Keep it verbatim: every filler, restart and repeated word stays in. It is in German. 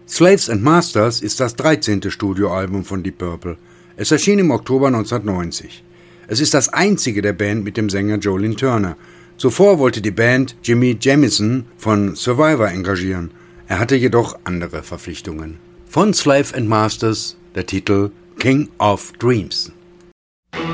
Slaves and Masters ist das dreizehnte Studioalbum von Deep Purple. Es erschien im Oktober neunzehnhundertneunzig. Es ist das einzige der Band mit dem Sänger Joe Lynn Turner. Zuvor wollte die Band Jimmy Jamison von Survivor engagieren. Er hatte jedoch andere Verpflichtungen. Von Slaves and Masters der Titel King of Dreams.